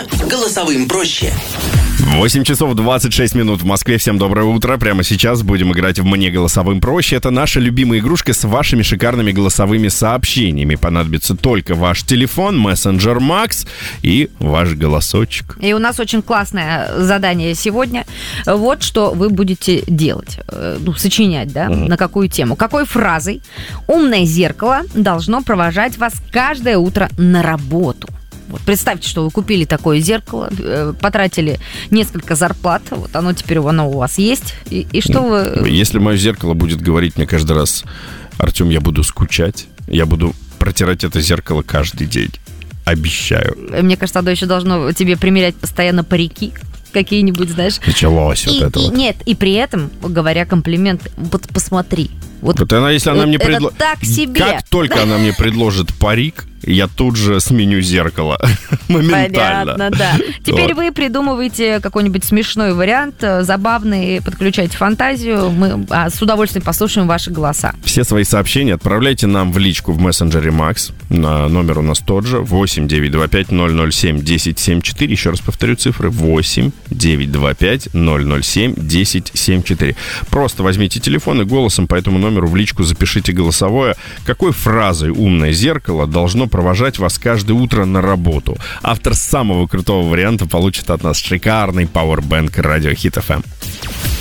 голосовым проще. 8 часов 26 минут в Москве. Всем доброе утро. Прямо сейчас будем играть в «Мне голосовым проще». Это наша любимая игрушка с вашими шикарными голосовыми сообщениями. Понадобится только ваш телефон, мессенджер Макс и ваш голосочек. И у нас очень классное задание сегодня. Вот что вы будете делать. Сочинять, да? На какую тему? Какой фразой умное зеркало должно провожать вас каждое утро на работу? Вот представьте, что вы купили такое зеркало, потратили несколько зарплат, вот оно теперь оно у вас есть, и что вы... Если мое зеркало будет говорить мне каждый раз: Артем, я буду скучать, я буду протирать это зеркало каждый день, обещаю. Мне кажется, оно еще должно тебе примерять постоянно парики какие-нибудь, знаешь. Началось вот это вот. Нет, и при этом, говоря комплимент, вот посмотри. Вот она, если она мне предложит... так себе. Как только она мне предложит парик, я тут же сменю зеркало. Моментально. Понятно, да. Теперь вы придумываете какой-нибудь смешной вариант, забавный, подключайте фантазию. Мы с удовольствием послушаем ваши голоса. Все свои сообщения отправляйте нам в личку в мессенджере Макс. Номер у нас тот же: 8-925-007-1074. Еще раз повторю цифры: 8-925-007-1074. Просто возьмите телефон и голосом по этому номеру в личку запишите голосовое. Какой фразой умное зеркало должно провожать вас каждое утро на работу? Автор самого крутого варианта получит от нас шикарный пауэрбэнк Радио Хит FM.